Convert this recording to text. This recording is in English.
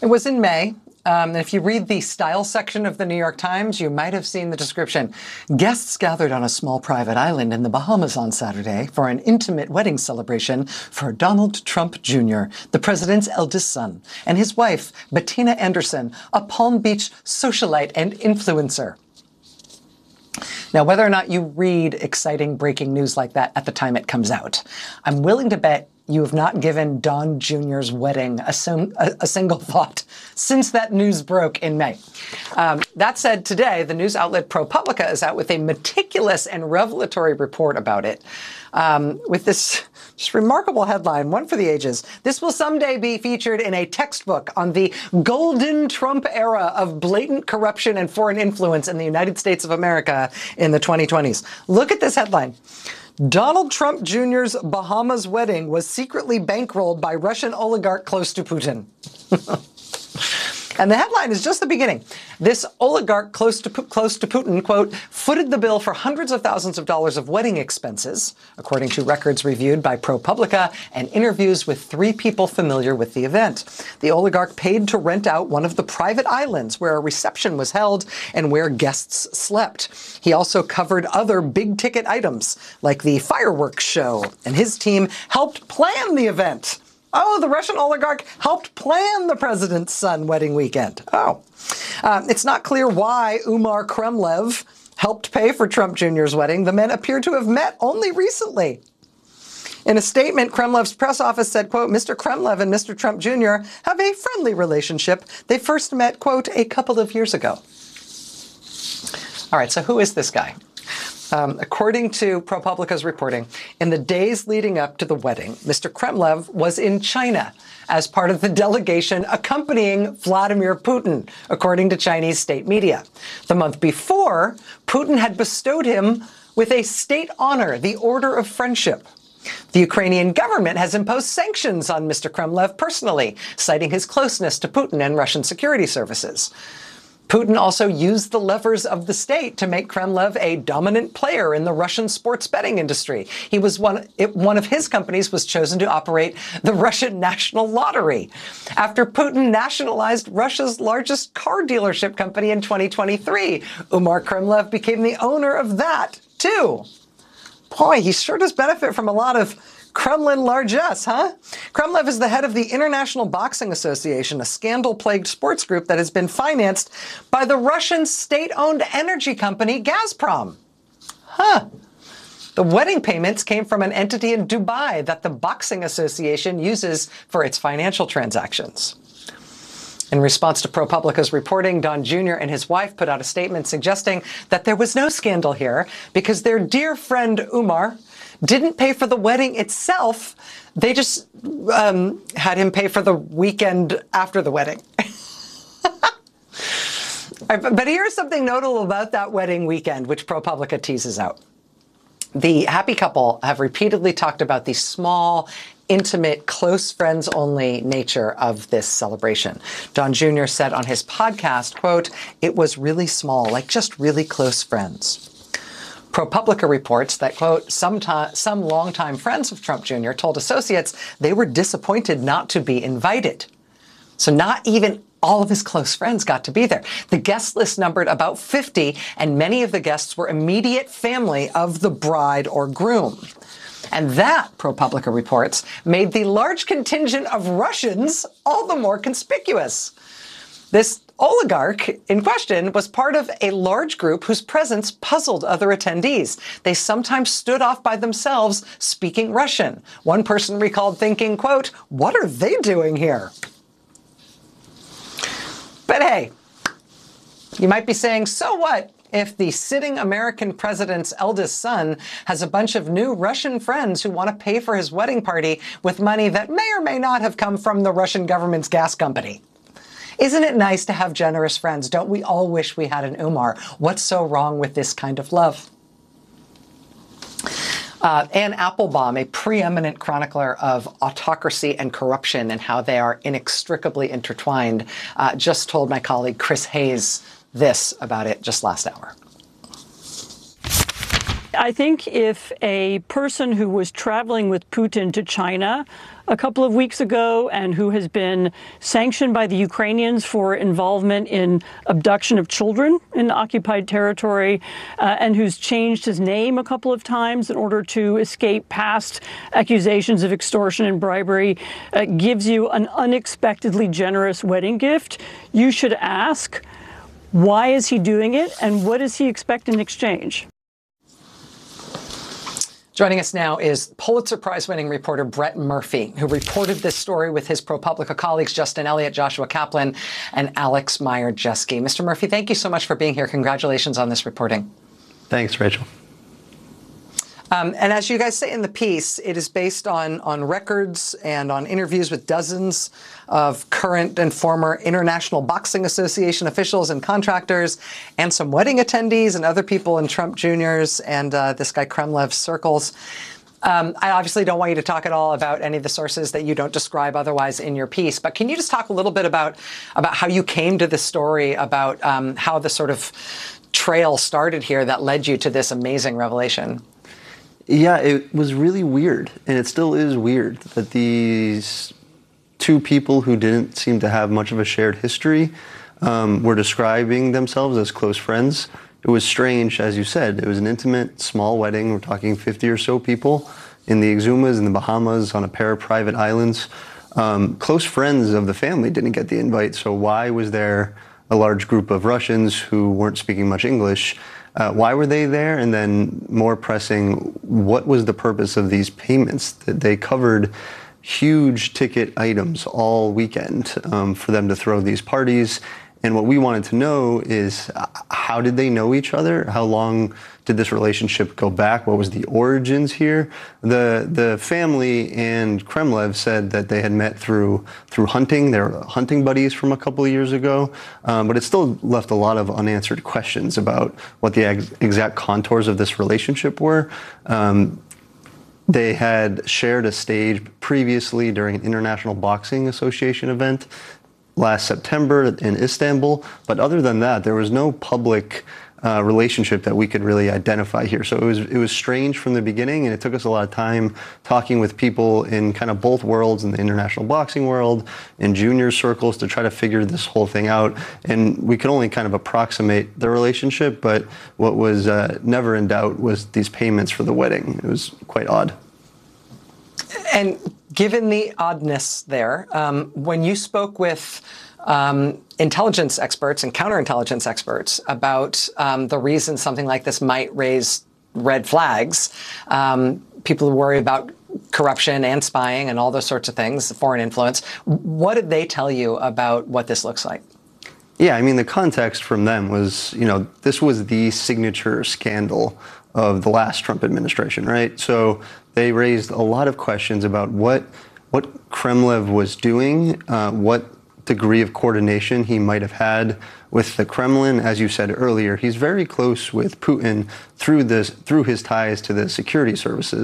It was in May. And if you read the style section of the New York Times, you might have seen the description. Guests gathered on a small private island in the Bahamas on Saturday for an intimate wedding celebration for Donald Trump Jr., the president's eldest son, and his wife, Bettina Anderson, a Palm Beach socialite and influencer. Now, whether or not you read exciting breaking news like that at the time it comes out, I'm willing to bet you have not given Don Jr.'s wedding a single thought since that news broke in May. That said, today, the news outlet ProPublica is out with a meticulous and revelatory report about it, with this just remarkable headline, one for the ages. This will someday be featured in a textbook on the golden Trump era of blatant corruption and foreign influence in the United States of America in the 2020s. Look at this headline. Donald Trump Jr.'s Bahamas wedding was secretly bankrolled by Russian oligarch close to Putin. And the headline is just the beginning. This oligarch close to Putin, quote, footed the bill for hundreds of thousands of dollars of wedding expenses, according to records reviewed by ProPublica and interviews with 3 people familiar with the event. The oligarch paid to rent out one of the private islands where a reception was held and where guests slept. He also covered other big-ticket items, like the fireworks show, and his team helped plan the event. Oh, the Russian oligarch helped plan the president's son wedding weekend. Oh. It's not clear why Umar Kremlev helped pay for Trump Jr.'s wedding. The men appear to have met only recently. In a statement, Kremlev's press office said, quote, Mr. Kremlev and Mr. Trump Jr. have a friendly relationship. They first met, quote, a couple of years ago. All right, so who is this guy? According to ProPublica's reporting, in the days leading up to the wedding, Mr. Kremlev was in China as part of the delegation accompanying Vladimir Putin, according to Chinese state media. The month before, Putin had bestowed him with a state honor, the Order of Friendship. The Ukrainian government has imposed sanctions on Mr. Kremlev personally, citing his closeness to Putin and Russian security services. Putin also used the levers of the state to make Kremlev a dominant player in the Russian sports betting industry. He was one of his companies was chosen to operate the Russian National Lottery. After Putin nationalized Russia's largest car dealership company in 2023, Umar Kremlev became the owner of that, too. Boy, he sure does benefit from a lot of Kremlin largesse, huh? Kremlev is the head of the International Boxing Association, a scandal-plagued sports group that has been financed by the Russian state-owned energy company Gazprom. Huh. The wedding payments came from an entity in Dubai that the Boxing Association uses for its financial transactions. In response to ProPublica's reporting, Don Jr. and his wife put out a statement suggesting that there was no scandal here because their dear friend Umar didn't pay for the wedding itself. They just had him pay for the weekend after the wedding. But here's something notable about that wedding weekend, which ProPublica teases out. The happy couple have repeatedly talked about the small, intimate, close friends only nature of this celebration. Don Jr. said on his podcast, quote, it was really small, like just really close friends. ProPublica reports that, quote, some longtime friends of Trump Jr. told associates they were disappointed not to be invited. So not even all of his close friends got to be there. The guest list numbered about 50, and many of the guests were immediate family of the bride or groom. And that, ProPublica reports, made the large contingent of Russians all the more conspicuous. This oligarch in question was part of a large group whose presence puzzled other attendees. They sometimes stood off by themselves speaking Russian. One person recalled thinking, quote, what are they doing here? But hey, you might be saying, so what if the sitting American president's eldest son has a bunch of new Russian friends who want to pay for his wedding party with money that may or may not have come from the Russian government's gas company? Isn't it nice to have generous friends? Don't we all wish we had an Umar? What's so wrong with this kind of love? Anne Applebaum, a preeminent chronicler of autocracy and corruption and how they are inextricably intertwined, just told my colleague Chris Hayes this about it just last hour. I think if a person who was traveling with Putin to China a couple of weeks ago and who has been sanctioned by the Ukrainians for involvement in abduction of children in occupied territory, and who's changed his name a couple of times in order to escape past accusations of extortion and bribery, gives you an unexpectedly generous wedding gift, you should ask, why is he doing it and what does he expect in exchange? Joining us now is Pulitzer Prize-winning reporter Brett Murphy, who reported this story with his ProPublica colleagues Justin Elliott, Joshua Kaplan, and Alex Meyer-Jeske. Mr. Murphy, thank you so much for being here. Congratulations on this reporting. Thanks, Rachel. And as you guys say in the piece, it is based on records and on interviews with dozens of current and former International Boxing Association officials and contractors, and some wedding attendees and other people in Trump Jr.'s and this guy Kremlev's circles. I obviously don't want you to talk at all about any of the sources that you don't describe otherwise in your piece, but can you just talk a little bit about how you came to this story, about how the sort of trail started here that led you to this amazing revelation? Yeah, it was really weird, and it still is weird, that these two people who didn't seem to have much of a shared history were describing themselves as close friends. It was strange, as you said. It was an intimate, small wedding. We're talking 50 or so people in the Exumas in the Bahamas on a pair of private islands. Close friends of the family didn't get the invite, so why was there a large group of Russians who weren't speaking much English? Why were they there? And then more pressing, what was the purpose of these payments? That they covered huge ticket items all weekend for them to throw these parties. And what we wanted to know is, how did they know each other? How long did this relationship go back? What was the origins here? The family and Kremlev said that they had met through hunting. They were hunting buddies from a couple of years ago, but it still left a lot of unanswered questions about what the exact contours of this relationship were. They had shared a stage previously during an International Boxing Association event last September in Istanbul, but other than that, there was no public relationship that we could really identify here. So it was strange from the beginning, and it took us a lot of time talking with people in kind of both worlds, in the international boxing world, in junior circles, to try to figure this whole thing out. And we could only kind of approximate the relationship, but what was never in doubt was these payments for the wedding. It was quite odd. And given the oddness there, when you spoke with intelligence experts and counterintelligence experts about the reason something like this might raise red flags, people who worry about corruption and spying and all those sorts of things, foreign influence, what did they tell you about what this looks like? Yeah, I mean, the context from them was, this was the signature scandal of the last Trump administration, right? So they raised a lot of questions about what Kremlev was doing, what degree of coordination he might have had with the Kremlin. As you said earlier, he's very close with Putin through his ties to the security services.